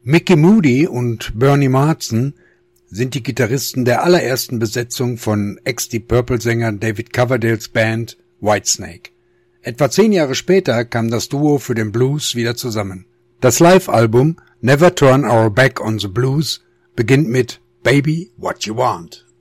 Mickey Moody und Bernie Marsden sind die Gitarristen der allerersten Besetzung von Ex-Deep Purple-Sänger David Coverdales Band Whitesnake. Etwa 10 Jahre später kam das Duo für den Blues wieder zusammen. Das Live-Album Never Turn Our Back on the Blues beginnt mit Baby What You Want.